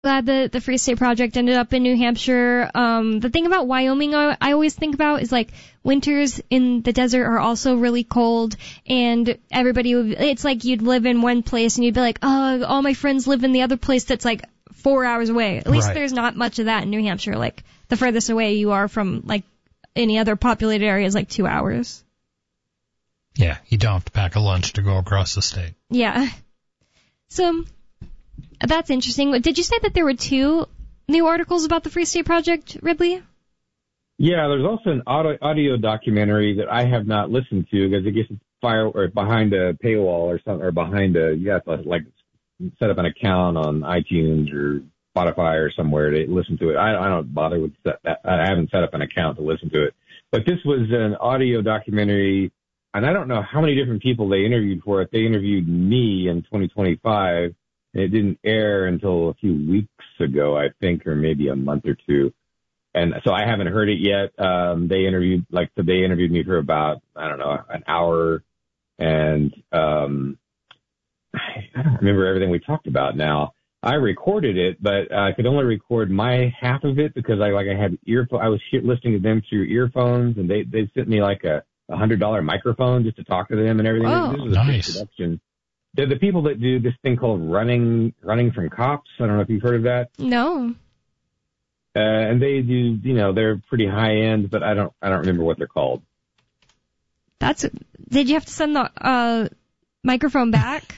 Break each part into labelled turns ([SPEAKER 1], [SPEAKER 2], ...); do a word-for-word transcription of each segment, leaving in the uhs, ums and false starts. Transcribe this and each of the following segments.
[SPEAKER 1] Glad that the Free State Project ended up in New Hampshire. Um, the thing about Wyoming I, I always think about is, like, winters in the desert are also really cold, and everybody would, it's like you'd live in one place and you'd be like, oh, all my friends live in the other place that's, like, four hours away. At least
[SPEAKER 2] Right.
[SPEAKER 1] there's not much of that in New Hampshire. Like, the furthest away you are from, like, any other populated area is, like, two hours.
[SPEAKER 2] Yeah, you don't have to pack a lunch to go across the state.
[SPEAKER 1] Yeah. So, that's interesting. Did you say that there were two new articles about the Free State Project, Ridley?
[SPEAKER 3] Yeah, there's also an audio, audio documentary that I have not listened to because it gets fire or behind a paywall or something, or behind a, you have to like set up an account on iTunes or Spotify or somewhere to listen to it. I, I don't bother with that. I haven't set up an account to listen to it. But this was an audio documentary, and I don't know how many different people they interviewed for it. They interviewed me in twenty twenty-five. And it didn't air until a few weeks ago, I think, or maybe a month or two. And so I haven't heard it yet. Um, they interviewed, like, so they interviewed me for about, I don't know, an hour. And, um, I, I don't remember everything we talked about now. I recorded it, but I could only record my half of it because I, like, I had earphones. I was listening to them through earphones, and they, they sent me like a, a hundred dollar microphone just to talk to them and everything.
[SPEAKER 1] Oh,
[SPEAKER 3] this was a
[SPEAKER 2] nice.
[SPEAKER 3] big production. They're the people that do this thing called running, running from cops. I don't know if you've heard of that.
[SPEAKER 1] No.
[SPEAKER 3] Uh, and they do, you know, they're pretty high end, but I don't, I don't remember what they're called.
[SPEAKER 1] That's, did you have to send the, uh, microphone back?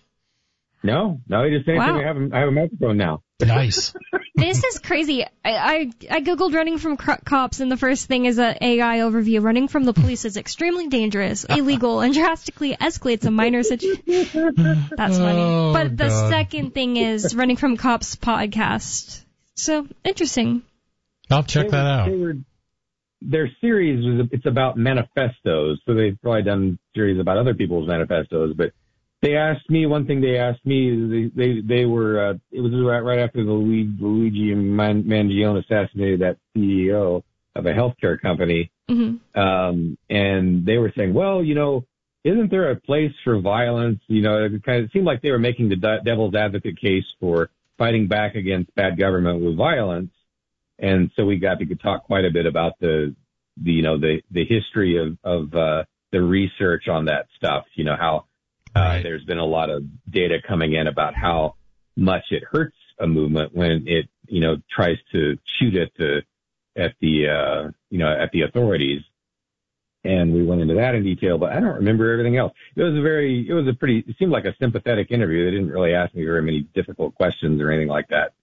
[SPEAKER 3] No, no, they just say
[SPEAKER 1] Wow.
[SPEAKER 3] I have a, I have a microphone now.
[SPEAKER 2] Nice.
[SPEAKER 1] This is crazy. I, I, I googled running from cro- cops, and the first thing is a A I overview. Running from the police is extremely dangerous, illegal, and drastically escalates a minor situation. That's funny.
[SPEAKER 2] Oh,
[SPEAKER 1] but the
[SPEAKER 2] God.
[SPEAKER 1] second thing is running from cops podcast. So, interesting.
[SPEAKER 2] I'll check
[SPEAKER 3] They
[SPEAKER 2] that
[SPEAKER 3] were-
[SPEAKER 2] out.
[SPEAKER 3] They were, their series was, it's about manifestos, so they've probably done series about other people's manifestos, but they asked me, one thing they asked me, they, they, they were, uh, it was right, right after the Luigi, Luigi Man, Mangione assassinated that C E O of a healthcare company.
[SPEAKER 1] Mm-hmm.
[SPEAKER 3] Um, and they were saying, well, you know, isn't there a place for violence? You know, it kind of it seemed like they were making the de- devil's advocate case for fighting back against bad government with violence. And so we got to talk quite a bit about the, the you know, the, the history of, of, uh, the research on that stuff, you know, how, Uh,
[SPEAKER 2] Right.
[SPEAKER 3] there's been a lot of data coming in about how much it hurts a movement when it, you know, tries to shoot at the, at the, uh, you know, at the authorities. And we went into that in detail, but I don't remember everything else. It was a very, it was a pretty, it seemed like a sympathetic interview. They didn't really ask me very many difficult questions or anything like that.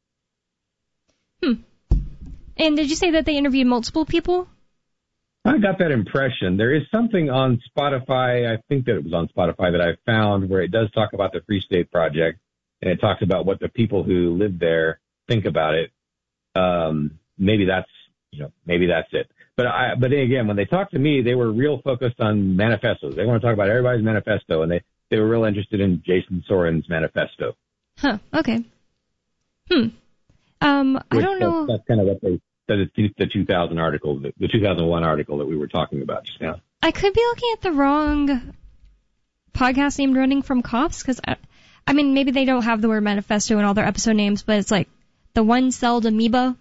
[SPEAKER 1] Hmm. And did you say that they interviewed multiple people?
[SPEAKER 3] I got that impression. There is something on Spotify, I think that it was on Spotify, that I found where it does talk about the Free State Project, and it talks about what the people who live there think about it. Um, maybe that's, you know, maybe that's it. But I, but again, when they talked to me, they were real focused on manifestos. They want to talk about everybody's manifesto, and they, they were real interested in Jason Soren's manifesto.
[SPEAKER 1] Huh, okay. Hmm. Um, I
[SPEAKER 3] Which
[SPEAKER 1] don't
[SPEAKER 3] that's,
[SPEAKER 1] know.
[SPEAKER 3] That's kind of what they, that is the two thousand article, the two thousand one article that we were talking about just now.
[SPEAKER 1] I could be looking at the wrong podcast named Running from Cops, because, I, I mean, maybe they don't have the word manifesto in all their episode names, but it's like the one-celled amoeba.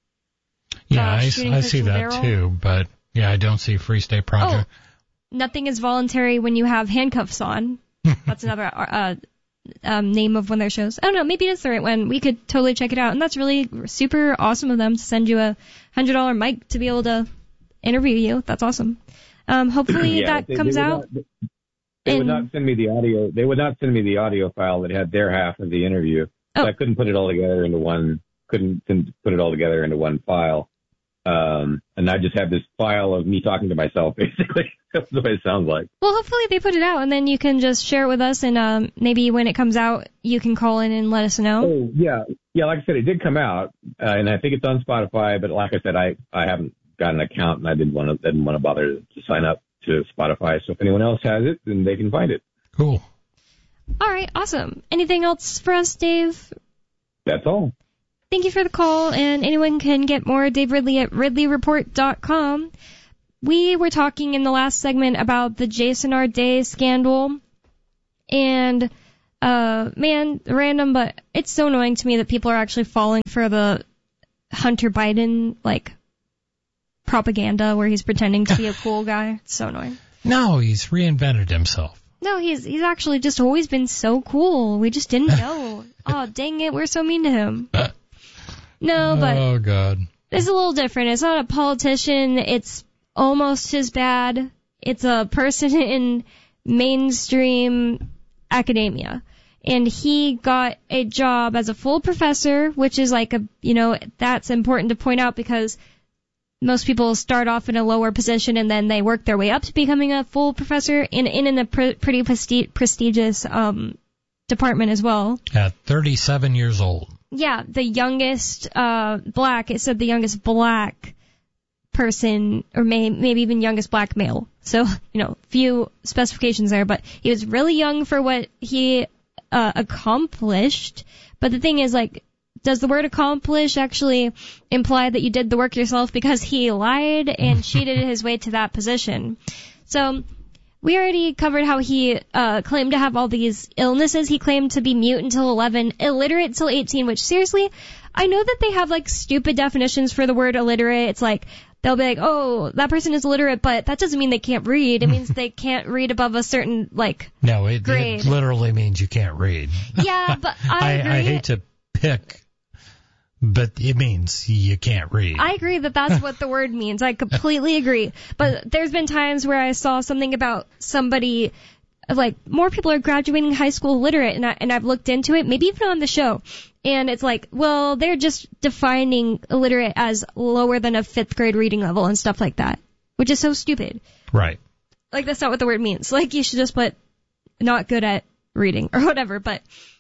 [SPEAKER 2] Yeah,
[SPEAKER 1] uh,
[SPEAKER 2] I,
[SPEAKER 1] shooting
[SPEAKER 2] I
[SPEAKER 1] fish
[SPEAKER 2] see
[SPEAKER 1] in a
[SPEAKER 2] that
[SPEAKER 1] barrel.
[SPEAKER 2] too, but yeah, I don't see Free State Project.
[SPEAKER 1] Oh, nothing is voluntary when you have handcuffs on. That's another uh, um, name of one of their shows. I don't know, maybe it's the right one. We could totally check it out, and that's really super awesome of them to send you a one hundred dollar mic to be able to interview you. That's awesome. Um, hopefully
[SPEAKER 3] Yeah,
[SPEAKER 1] that
[SPEAKER 3] they-
[SPEAKER 1] comes
[SPEAKER 3] they would
[SPEAKER 1] out.
[SPEAKER 3] not- They would
[SPEAKER 1] in-
[SPEAKER 3] not send me the audio. They would not send me the audio file that had their half of the interview.
[SPEAKER 1] Oh.
[SPEAKER 3] So I couldn't put it all together into one. Couldn't, couldn't put it all together into one file. Um, and I just have this file of me talking to myself, basically. That's the way it sounds like.
[SPEAKER 1] Well, hopefully they put it out, and then you can just share it with us, and um, maybe when it comes out, you can call in and let us know.
[SPEAKER 3] Oh, yeah. Yeah, like I said, it did come out, uh, and I think it's on Spotify, but like I said, I, I haven't got an account, and I didn't want to, didn't want to bother to sign up to Spotify. So if anyone else has it, then they can find it.
[SPEAKER 2] Cool.
[SPEAKER 1] All right, awesome. Anything else for us, Dave?
[SPEAKER 3] That's all.
[SPEAKER 1] Thank you for the call, and anyone can get more Dave Ridley at ridley report dot com. We were talking in the last segment about the Jason R. Day scandal, and Uh, man, random, but it's so annoying to me that people are actually falling for the Hunter Biden, like, propaganda where he's pretending to be a cool guy. It's so annoying.
[SPEAKER 2] No, he's reinvented himself.
[SPEAKER 1] No, he's he's actually just always been so cool. We just didn't know. Oh, dang it, we're so mean to him. No, but
[SPEAKER 2] oh God,
[SPEAKER 1] it's a little different. It's not a politician. It's almost as bad. It's a person in mainstream academia. And he got a job as a full professor, which is like a, you know, that's important to point out because most people start off in a lower position and then they work their way up to becoming a full professor in, in, in a pr- pretty presti- prestigious um, department as well.
[SPEAKER 2] At thirty-seven years old.
[SPEAKER 1] Yeah, the youngest uh, black, it said the youngest black person, or may, maybe even youngest black male. So, you know, few specifications there, but he was really young for what he uh, accomplished. But the thing is, like, does the word accomplish actually imply that you did the work yourself? Because he lied and cheated his way to that position. So we already covered how he uh, claimed to have all these illnesses. He claimed to be mute until eleven, illiterate until eighteen, which seriously, I know that they have like stupid definitions for the word illiterate. It's like, they'll be like, oh, that person is illiterate, but that doesn't mean they can't read. It means they can't read above a certain, like,
[SPEAKER 2] no, it,
[SPEAKER 1] grade.
[SPEAKER 2] It literally means you can't read.
[SPEAKER 1] Yeah, but I agree.
[SPEAKER 2] I, I hate to pick, but it means you can't read.
[SPEAKER 1] I agree that that's what the word means. I completely agree. But there's been times where I saw something about somebody, like, more people are graduating high school literate, and, I, and I've looked into it, maybe even on the show. And it's like, well, they're just defining illiterate as lower than a fifth grade reading level and stuff like that, which is so stupid.
[SPEAKER 2] Right.
[SPEAKER 1] Like, that's not what the word means. Like, you should just put not good at reading or whatever. But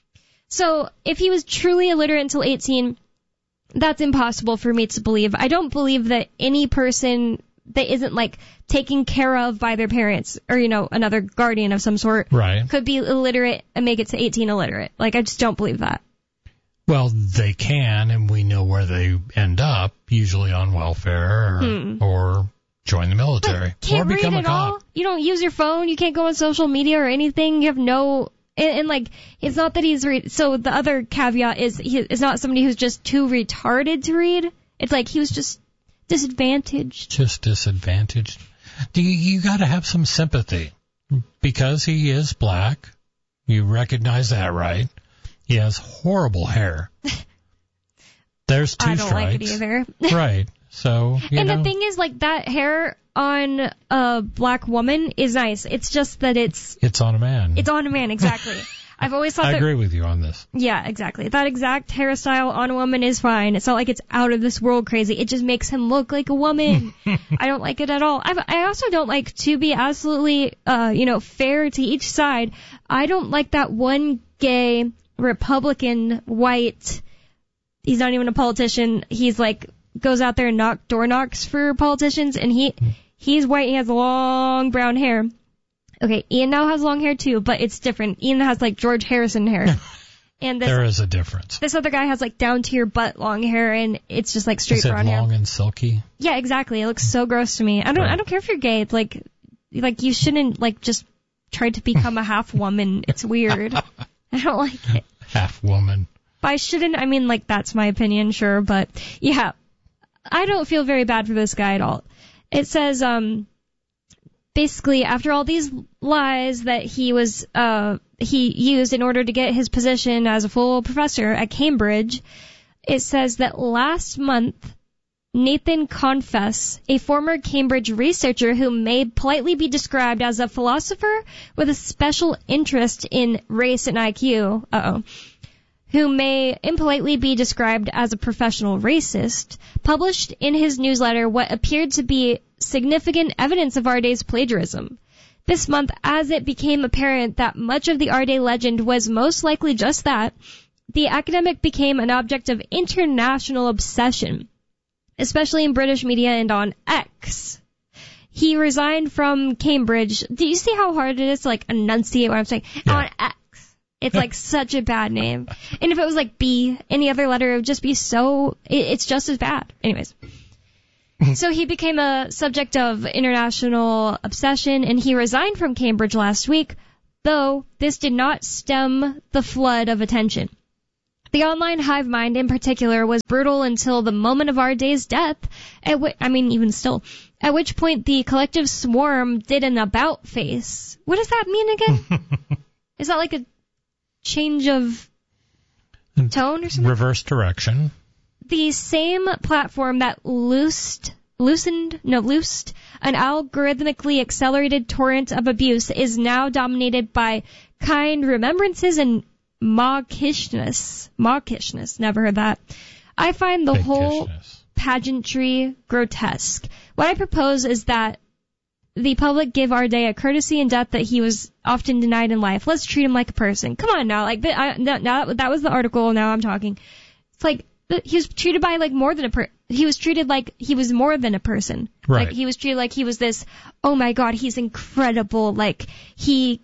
[SPEAKER 1] so if he was truly illiterate until eighteen, that's impossible for me to believe. I don't believe that any person that isn't, like, taken care of by their parents or, you know, another guardian of some sort
[SPEAKER 2] right.
[SPEAKER 1] could be illiterate and make it to eighteen illiterate. Like, I just don't believe that.
[SPEAKER 2] Well, they can, and we know where they end up, usually on welfare or,
[SPEAKER 1] hmm.
[SPEAKER 2] or join the military.
[SPEAKER 1] But can't
[SPEAKER 2] or become
[SPEAKER 1] read
[SPEAKER 2] a
[SPEAKER 1] at
[SPEAKER 2] cop.
[SPEAKER 1] all. You don't use your phone. You can't go on social media or anything. You have no... And, and like, it's not that he's... Re- so the other caveat is he is not somebody who's just too retarded to read. It's like he was just disadvantaged.
[SPEAKER 2] Just disadvantaged. Do you, you got to have some sympathy. Because he is black. You recognize that, right? He has horrible hair. There's two
[SPEAKER 1] I don't
[SPEAKER 2] strikes.
[SPEAKER 1] like it either.
[SPEAKER 2] Right. So, you
[SPEAKER 1] and
[SPEAKER 2] know.
[SPEAKER 1] the thing is, like, that hair on a black woman is nice. It's just that it's...
[SPEAKER 2] It's on a man.
[SPEAKER 1] It's on a man, exactly. I've always thought
[SPEAKER 2] I
[SPEAKER 1] that...
[SPEAKER 2] agree with you on this.
[SPEAKER 1] Yeah, exactly. That exact hairstyle on a woman is fine. It's not like it's out of this world crazy. It just makes him look like a woman. I don't like it at all. I've, I also don't like, to be absolutely, uh, you know, fair to each side, I don't like that one gay Republican white, he's not even a politician, he's like, goes out there and knock door knocks for politicians, and he, he's white, he has long brown hair. Okay, Ian now has long hair too, but it's different. Ian has like George Harrison hair. And this,
[SPEAKER 2] there is a difference.
[SPEAKER 1] This other guy has like down to your butt long hair, and it's just like straight
[SPEAKER 2] is it
[SPEAKER 1] brown hair.
[SPEAKER 2] long and silky?
[SPEAKER 1] Yeah, exactly. It looks so gross to me. I don't,
[SPEAKER 2] right.
[SPEAKER 1] I don't care if you're gay. It's like, like you shouldn't like just try to become a half woman. It's weird. I don't like it.
[SPEAKER 2] Half woman.
[SPEAKER 1] By shouldn't, I mean like that's my opinion, sure, but yeah, I don't feel very bad for this guy at all. It says, um, basically after all these lies that he was, uh, he used in order to get his position as a full professor at Cambridge, it says that last month, Nathan Confess, a former Cambridge researcher who may politely be described as a philosopher with a special interest in race and I Q, uh-oh, who may impolitely be described as a professional racist, published in his newsletter what appeared to be significant evidence of our day's plagiarism. This month, as it became apparent that much of the Our Day legend was most likely just that, the academic became an object of international obsession, especially in British media and on X. He resigned from Cambridge. Do you see how hard it is to, like, enunciate what I'm saying?
[SPEAKER 2] Yeah.
[SPEAKER 1] On X. It's, like, such a bad name. And if it was, like, B, any other letter, it would just be so... It, it's just as bad. Anyways. So he became a subject of international obsession, and he resigned from Cambridge last week, though this did not stem the flood of attention. The online hive mind in particular was brutal until the moment of our day's death, at wh- I mean, even still, at which point the collective swarm did an about face. What does that mean again? Is that like a change of tone or something?
[SPEAKER 2] Reverse direction.
[SPEAKER 1] The same platform that loosed, loosened, no, loosed an algorithmically accelerated torrent of abuse is now dominated by kind remembrances and mawkishness. Mawkishness, never heard that. I find the
[SPEAKER 2] Big
[SPEAKER 1] whole
[SPEAKER 2] kishness.
[SPEAKER 1] pageantry grotesque. What I propose is that the public give our day a courtesy in death that he was often denied in life. Let's treat him like a person. Come on now, like I, now, now that was the article. Now I'm talking. It's like he was treated by like more than a per. He was treated like he was more than a person.
[SPEAKER 2] Right.
[SPEAKER 1] Like he was treated like he was this. Oh my God, he's incredible. Like he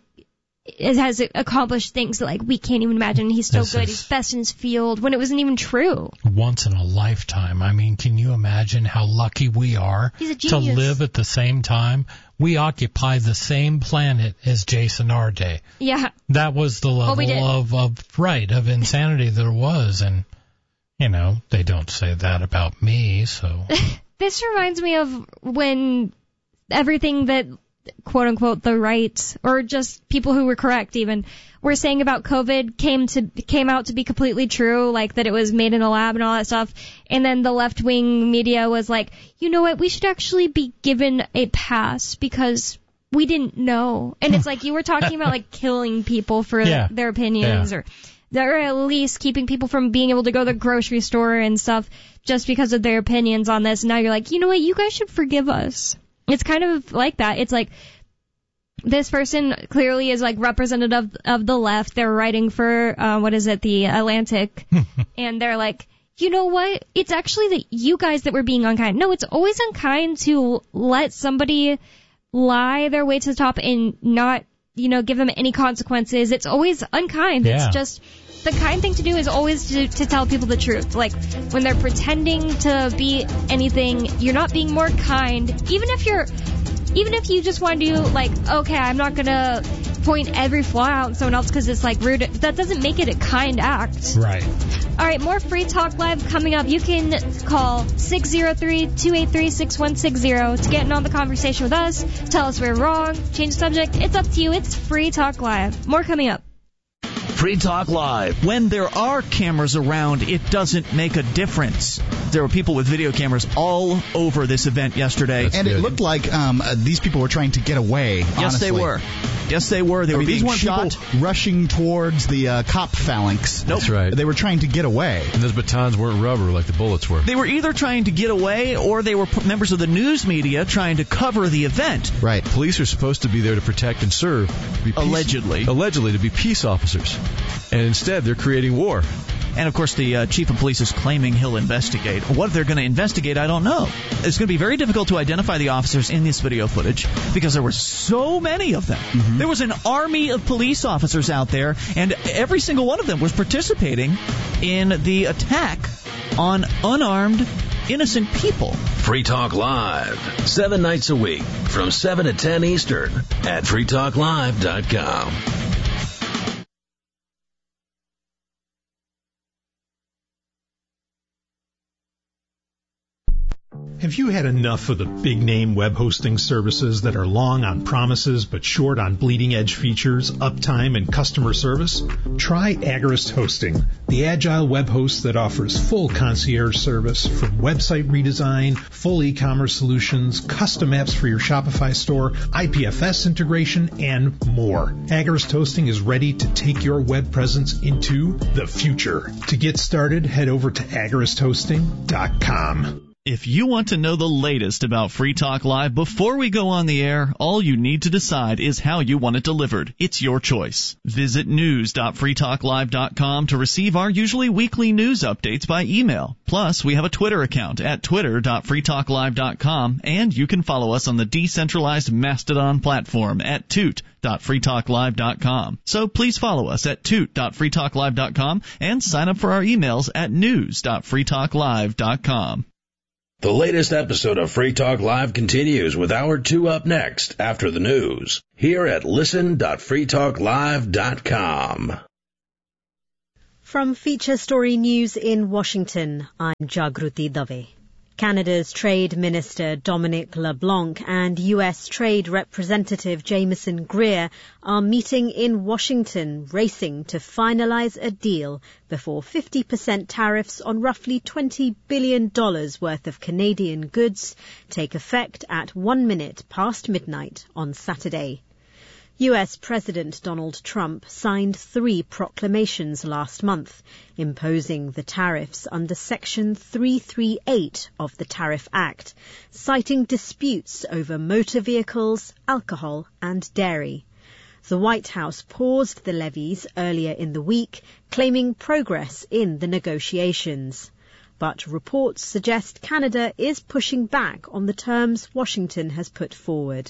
[SPEAKER 1] has accomplished things that like we can't even imagine. He's so
[SPEAKER 2] This
[SPEAKER 1] good.
[SPEAKER 2] is-
[SPEAKER 1] He's best in his field. When it wasn't even true.
[SPEAKER 2] Once in a lifetime. I mean, can you imagine how lucky we are
[SPEAKER 1] He's a
[SPEAKER 2] to
[SPEAKER 1] genius.
[SPEAKER 2] live at the same time? We occupy the same planet as Jason Arde.
[SPEAKER 1] Yeah.
[SPEAKER 2] That was the
[SPEAKER 1] Oh, we
[SPEAKER 2] level
[SPEAKER 1] did.
[SPEAKER 2] of, of, right, of insanity there was. And, you know, they don't say that about me, so.
[SPEAKER 1] This reminds me of when everything that, quote unquote, the right, or just people who were correct even, were saying about COVID came to came out to be completely true, like that it was made in a lab and all that stuff. And then the left-wing media was like, you know what, we should actually be given a pass because we didn't know. And it's like you were talking about like killing people for
[SPEAKER 2] Yeah.
[SPEAKER 1] their opinions,
[SPEAKER 2] Yeah.
[SPEAKER 1] or or at least keeping people from being able to go to the grocery store and stuff just because of their opinions on this. Now you're like, you know what, you guys should forgive us. It's kind of like that. It's like this person clearly is like representative of the left. They're writing for, uh, what is it, the Atlantic. And they're like, you know what? It's actually that you guys that were being unkind. No, it's always unkind to let somebody lie their way to the top and not, you know, give them any consequences. It's always unkind.
[SPEAKER 2] Yeah.
[SPEAKER 1] It's just the kind thing to do is always to, to tell people the truth. Like, when they're pretending to be anything, you're not being more kind. Even if you're, even if you just want to do, like, okay, I'm not gonna point every flaw out in someone else because it's, like, rude. That doesn't make it a kind act.
[SPEAKER 2] Right.
[SPEAKER 1] All right, more Free Talk Live coming up. You can call six oh three, two eight three, six one six zero to get in on the conversation with us. Tell us we're wrong. Change the subject. It's up to you. It's Free Talk Live. More coming up.
[SPEAKER 4] Free Talk Live. When there are cameras around, it doesn't make a difference. There were people with video cameras all over this event yesterday.
[SPEAKER 5] And it looked like um, uh, these people were trying to get away.
[SPEAKER 4] Yes,
[SPEAKER 5] honestly.
[SPEAKER 4] they were. Yes, they were. They
[SPEAKER 5] I
[SPEAKER 4] were
[SPEAKER 5] mean, these
[SPEAKER 4] being
[SPEAKER 5] weren't
[SPEAKER 4] shot.
[SPEAKER 5] people rushing towards the uh, cop phalanx.
[SPEAKER 4] Nope.
[SPEAKER 6] That's right.
[SPEAKER 5] They were trying to get away.
[SPEAKER 6] And those batons weren't rubber like the bullets were.
[SPEAKER 4] They were either trying to get away or they were p- members of the news media trying to cover the event.
[SPEAKER 5] Right.
[SPEAKER 6] Police are supposed to be there to protect and serve. to be peace-
[SPEAKER 4] Allegedly.
[SPEAKER 6] Allegedly, to be peace officers. And instead, they're creating war.
[SPEAKER 4] And, of course, the uh, chief of police is claiming he'll investigate. What they're going to investigate, I don't know. It's going to be very difficult to identify the officers in this video footage because there were so many of them.
[SPEAKER 5] Mm-hmm.
[SPEAKER 4] There was an army of police officers out there, and every single one of them was participating in the attack on unarmed, innocent people.
[SPEAKER 7] Free Talk Live, seven nights a week from seven to ten Eastern at free talk live dot com.
[SPEAKER 8] Have you had enough of the big-name web hosting services that are long on promises but short on bleeding-edge features, uptime, and customer service? Try Agorist Hosting, the agile web host that offers full concierge service from website redesign, full e-commerce solutions, custom apps for your Shopify store, I P F S integration, and more. Agorist Hosting is ready to take your web presence into the future. To get started, head over to agorist hosting dot com.
[SPEAKER 4] If you want to know the latest about Free Talk Live before we go on the air, all you need to decide is how you want it delivered. It's your choice. Visit news dot free talk live dot com to receive our usually weekly news updates by email. Plus, we have a Twitter account at twitter dot free talk live dot com, and you can follow us on the decentralized Mastodon platform at toot dot free talk live dot com. So please follow us at toot dot free talk live dot com and sign up for our emails at news dot free talk live dot com.
[SPEAKER 7] The latest episode of Free Talk Live continues with hour two up next after the news here at listen dot free talk live dot com.
[SPEAKER 9] From Feature Story News in Washington, I'm Jagruti Dave. Canada's Trade Minister Dominic LeBlanc and U S Trade Representative Jameson Greer are meeting in Washington, racing to finalize a deal before fifty percent tariffs on roughly twenty billion dollars worth of Canadian goods take effect at one minute past midnight on Saturday. U S President Donald Trump signed three proclamations last month, imposing the tariffs under Section three thirty-eight of the Tariff Act, citing disputes over motor vehicles, alcohol and dairy. The White House paused the levies earlier in the week, claiming progress in the negotiations. But reports suggest Canada is pushing back on the terms Washington has put forward.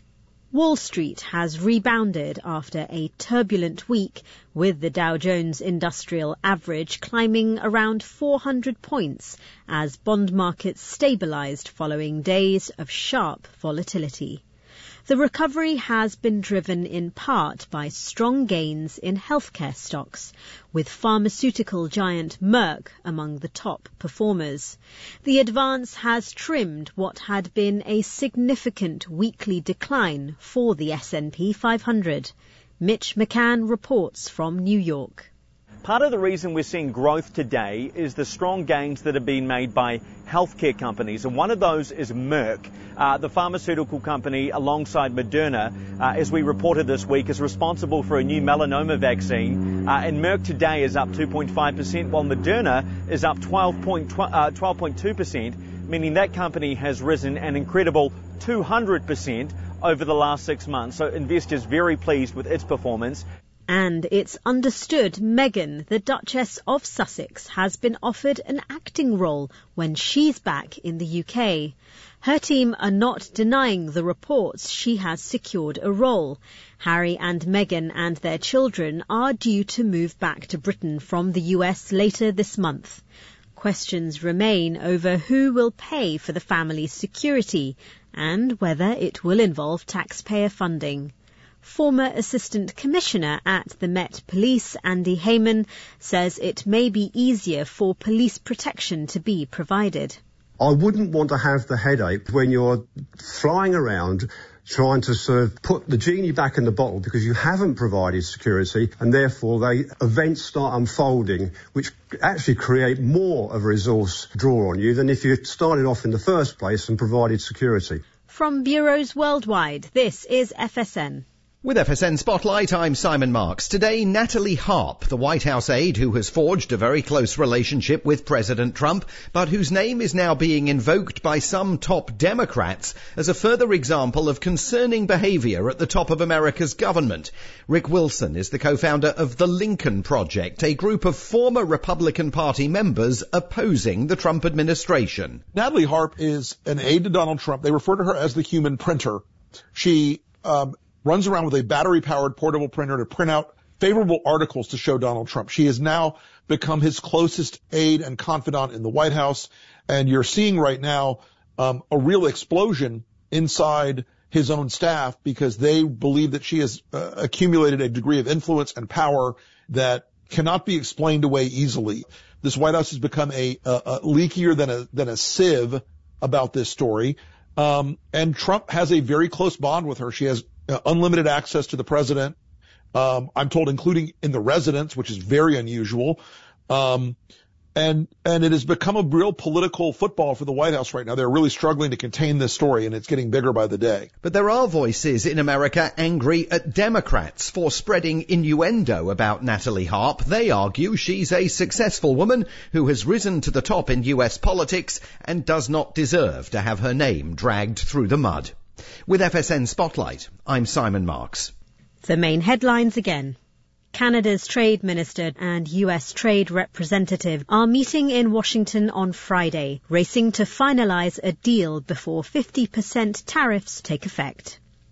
[SPEAKER 9] Wall Street has rebounded after a turbulent week, with the Dow Jones Industrial Average climbing around four hundred points as bond markets stabilized following days of sharp volatility. The recovery has been driven in part by strong gains in healthcare stocks, with pharmaceutical giant Merck among the top performers. The advance has trimmed what had been a significant weekly decline for the S and P five hundred. Mitch McCann reports from New York.
[SPEAKER 10] Part of the reason we're seeing growth today is the strong gains that have been made by healthcare companies, and one of those is Merck. Uh, the pharmaceutical company alongside Moderna, uh, as we reported this week, is responsible for a new melanoma vaccine, uh, and Merck today is up two point five percent, while Moderna is up twelve point two percent, meaning that company has risen an incredible two hundred percent over the last six months. So investors very pleased with its performance.
[SPEAKER 9] And it's understood Meghan, the Duchess of Sussex, has been offered an acting role when she's back in the U K. Her team are not denying the reports she has secured a role. Harry and Meghan and their children are due to move back to Britain from the U S later this month. Questions remain over who will pay for the family's security and whether it will involve taxpayer funding. Former Assistant Commissioner at the Met Police, Andy Heyman, says it may be easier for police protection to be provided.
[SPEAKER 11] I wouldn't want to have the headache when you're flying around trying to sort of put the genie back in the bottle because you haven't provided security, and therefore they events start unfolding which actually create more of a resource draw on you than if you started off in the first place and provided security.
[SPEAKER 9] From bureaus worldwide, this is F S N.
[SPEAKER 12] With F S N Spotlight, I'm Simon Marks. Today, Natalie Harp, the White House aide who has forged a very close relationship with President Trump, but whose name is now being invoked by some top Democrats as a further example of concerning behavior at the top of America's government. Rick Wilson is the co-founder of the Lincoln Project, a group of former Republican Party members opposing the Trump administration.
[SPEAKER 13] Natalie Harp is an aide to Donald Trump. They refer to her as the human printer. She, um, runs around with a battery-powered portable printer to print out favorable articles to show Donald Trump. She has now become his closest aide and confidant in the White House, and you're seeing right now um, a real explosion inside his own staff because they believe that she has uh, accumulated a degree of influence and power that cannot be explained away easily. This White House has become a, a, a leakier than a than a sieve about this story, um, and Trump has a very close bond with her. She has Uh, unlimited access to the president, um, I'm told, including in the residence, which is very unusual. Um, and, and it has become a real political football for the White House right now. They're really struggling to contain this story, and it's getting bigger by the day.
[SPEAKER 12] But there are voices in America angry at Democrats for spreading innuendo about Natalie Harp. They argue she's a successful woman who has risen to the top in U S politics and does not deserve to have her name dragged through the mud. With F S N Spotlight, I'm Simon Marks.
[SPEAKER 9] The main headlines again. Canada's Trade Minister and U S Trade Representative are meeting in Washington on Friday, racing to finalize a deal before fifty percent tariffs take effect.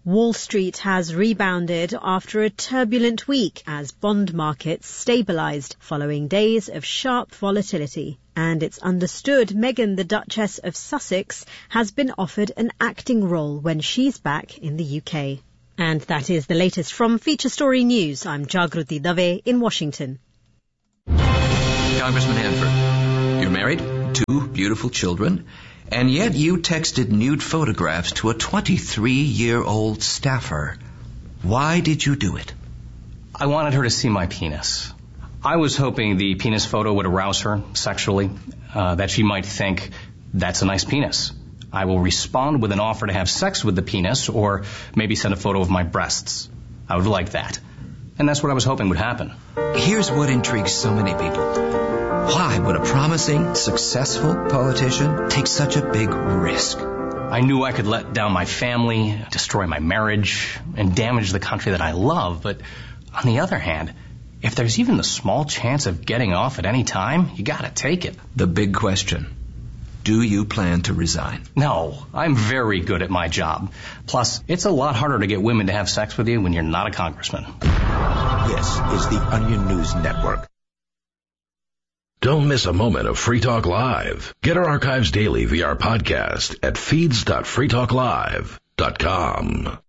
[SPEAKER 9] Wall Street has rebounded after a turbulent week as bond markets stabilized following days of sharp volatility. And it's understood Meghan, the Duchess of Sussex, has been offered an acting role when she's back in the U K. And that is the latest from Feature Story News. I'm Jagruti Dave in Washington.
[SPEAKER 14] Congressman Hanford, you're married, two beautiful children, and yet you texted nude photographs to a twenty-three-year-old staffer. Why did you do it?
[SPEAKER 15] I wanted her to see my penis. I was hoping the penis photo would arouse her sexually, uh, that she might think, that's a nice penis. I will respond with an offer to have sex with the penis, or maybe send a photo of my breasts. I would like that. And that's what I was hoping would happen.
[SPEAKER 14] Here's what intrigues so many people. Why would a promising, successful politician take such a big risk?
[SPEAKER 15] I knew I could let down my family, destroy my marriage, and damage the country that I love, but on the other hand, if there's even the small chance of getting off at any time, you gotta take it.
[SPEAKER 14] The big question. Do you plan to resign?
[SPEAKER 15] No, I'm very good at my job. Plus, it's a lot harder to get women to have sex with you when you're not a congressman.
[SPEAKER 7] This is the Onion News Network. Don't miss a moment of Free Talk Live. Get our archives daily via our podcast at feeds dot free talk live dot com.